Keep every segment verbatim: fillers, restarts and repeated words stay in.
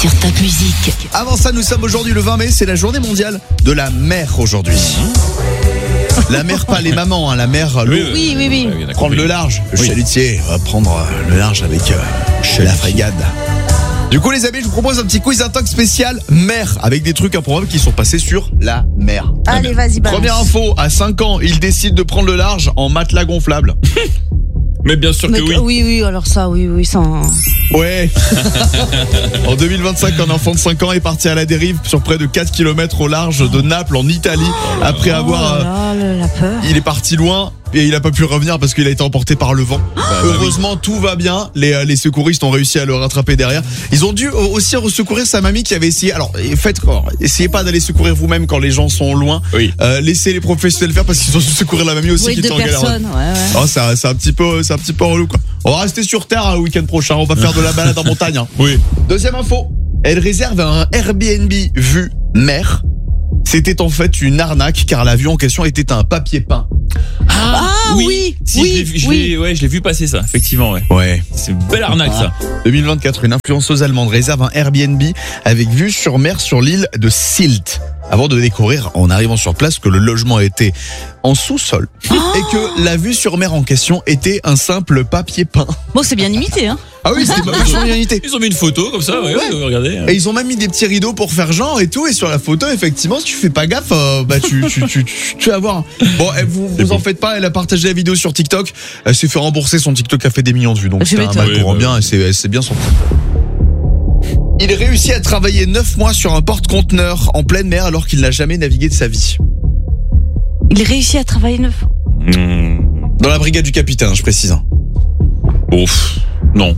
sur Top Music. Avant ça, nous sommes aujourd'hui le vingt mai, c'est la journée mondiale de la mer aujourd'hui. La mer, pas les mamans, hein, la mer, l'eau. Oui, oui, oui. oui Prendre le large, le Oui. chalutier, on va prendre euh, le large avec euh, la frégade. Du coup, les amis, je vous propose un petit quiz intox spécial mer avec des trucs improbables qui sont passés sur la mer. Allez, vas-y, balance. Première info, à cinq ans, il décide de prendre le large en matelas gonflable. Mais bien sûr Mais que oui. oui, oui, alors ça, oui, oui, ça. hein. Ouais. En deux mille vingt-cinq, un enfant de cinq ans est parti à la dérive sur près de quatre kilomètres au large de Naples en Italie après avoir... Oh euh, là là, la peur. Il est parti loin et il a pas pu revenir parce qu'il a été emporté par le vent. bah Heureusement, tout va bien. Les, euh, les secouristes ont réussi à le rattraper derrière. Ils ont dû aussi secourir sa mamie qui avait essayé. Alors, faites quoi, essayez pas d'aller secourir vous-même quand les gens sont loin. Oui. Euh, laissez les professionnels faire parce qu'ils ont dû secourir la mamie aussi Oui, qui deux était en galère. personnes, ouais, ouais. Oh, c'est c'est un petit peu, c'est un petit peu relou quoi. On va rester sur terre le week-end prochain. On va faire de la balade en montagne. hein. Oui. Deuxième info. Elle réserve un Airbnb vue mer. C'était en fait une arnaque car l'avion en question était un papier peint. Ah oui, Si, oui, je l'ai vu- je oui. l'ai- ouais, je l'ai vu passer ça, effectivement, ouais. Ouais. C'est une belle arnaque ça. deux mille vingt-quatre, une influenceuse allemande réserve un Airbnb avec vue sur mer sur l'île de Sylt. Avant de découvrir, en arrivant sur place, que le logement était en sous-sol et que la vue sur mer en question était un simple papier peint. Bon, c'est bien imité, hein. Ah oui, c'était pas vachement bien imité. Ils ont mis une photo comme ça, ouais, Ouais. ouais, regardez. Et ils ont même mis des petits rideaux pour faire genre et tout. Et sur la photo, effectivement, si tu fais pas gaffe, euh, bah tu, tu, tu, tu, tu vas voir. Bon, eh, vous vous en faites pas. Elle a partagé la vidéo sur TikTok. Elle s'est fait rembourser. Son TikTok a fait des millions de vues. Donc Je c'est un m'étonne. mal Oui, pour un bah bien. Et c'est c'est bien son coup. Il réussit à travailler neuf mois sur un porte-conteneur en pleine mer alors qu'il n'a jamais navigué de sa vie. Il réussit à travailler neuf. Mmh. Dans la brigade du capitaine, je précise. hein. Ouf. Non.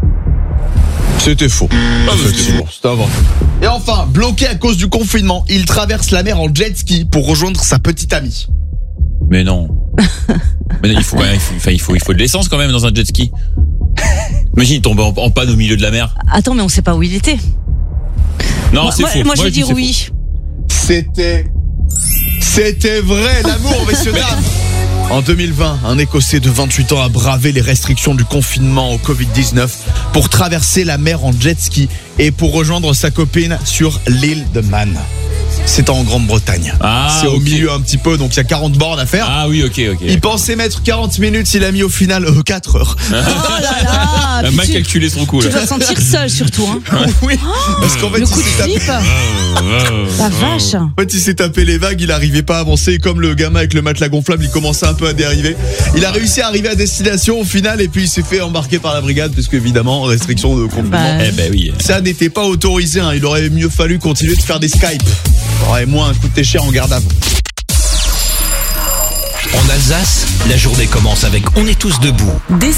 C'était faux. Ah, bah, c'était Effectivement, c'était inventé. Et enfin, bloqué à cause du confinement, il traverse la mer en jet ski pour rejoindre sa petite amie. Mais non. Mais non, il faut, ouais, il faut, enfin, il faut, il faut de l'essence quand même dans un jet ski. Imagine, il tombe en, en panne au milieu de la mer. Attends, mais on sait pas où il était. Non, moi, c'est moi, faux. moi, je vais dis dire c'est oui. C'était... C'était vrai, l'amour, messieurs, dames. En deux mille vingt, un Écossais de vingt-huit ans a bravé les restrictions du confinement au covid dix-neuf pour traverser la mer en jet ski et pour rejoindre sa copine sur l'île de Man. C'est en Grande-Bretagne. Ah, C'est au ok. milieu un petit peu, donc il y a quarante bornes à faire. Ah oui, ok, ok. Il pensait mettre quarante minutes, il a mis au final euh, quatre heures. Oh là là. Il a puis mal tu, calculé son coup tu là. dois te sentir seul surtout, hein. Oui, parce qu'en fait, Le il coup de s'est tapé... slip. La vache. En fait, il s'est tapé les vagues, il n'arrivait pas à avancer. Et comme le gamin avec le matelas gonflable, il commençait un peu à dériver. Il a réussi à arriver à destination au final et puis il s'est fait embarquer par la brigade, puisque évidemment, restriction de confinement. Bah, Eh ben oui. Ça n'était pas autorisé, hein. Il aurait mieux fallu continuer de faire des Skype. Ça aurait moins coûté cher en garde à vous. En Alsace, la journée commence avec On est tous debout. Dès